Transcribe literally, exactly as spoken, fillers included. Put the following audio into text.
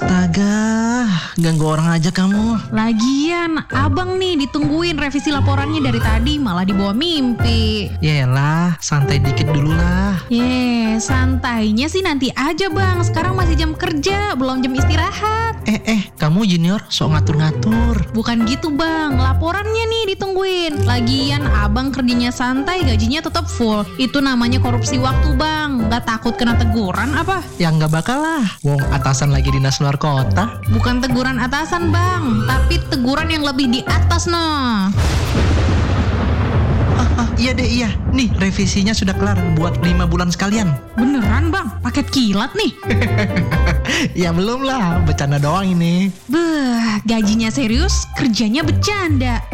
Astaga, ganggu orang aja kamu. Lagian, abang nih ditungguin revisi laporannya dari tadi malah dibawa mimpi. Yaelah, santai dikit dulu lah. Ye, santainya sih nanti aja bang. Sekarang masih jam kerja, belum jam istirahat. Eh, eh, kamu junior sok ngatur-ngatur. Bukan gitu bang, laporannya nih ditungguin. Lagian abang kerjanya santai, gajinya tetap full. Itu namanya korupsi waktu bang. Gak takut kena teguran apa? Ya nggak bakal lah, wong atasan lagi dinas luar kota. Bukan teguran atasan bang, tapi teguran yang lebih di atas noh. Ah, ah, iya deh iya, nih revisinya sudah kelar buat lima bulan sekalian. Beneran bang, paket kilat nih. Ya belum lah, bercanda doang ini. Beuh, gajinya serius, kerjanya bercanda.